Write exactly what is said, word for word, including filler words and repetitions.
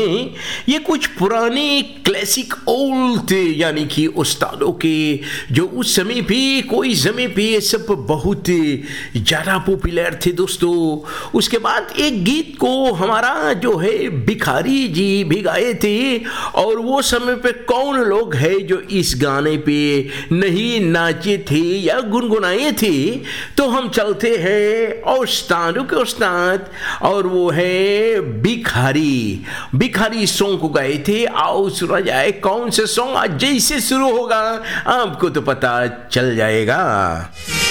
हैं, ये कुछ पुराने क्लासिक ओल्ड थे, यानी कि उस्तादों के जो उस समय पे कोई समय पे ये सब बहुत ज़्यादा पॉपुलर थे दोस्तों। उसके बाद एक गीत को हमारा जो है भिखारी जी भी गाए थे, और वो समय पे कौन लोग हैं जो इस गाने पे नहीं नाचे थे या गुनगुनाए थे। तो हम चलते हैं उस्तादों के उस्ताद, और वो है भिखारी। भिखारी सॉन्ग को गाए थे। आओ सुना जाए कौन से सॉन्ग आज जैसे शुरू होगा आपको तो पता चल जाएगा।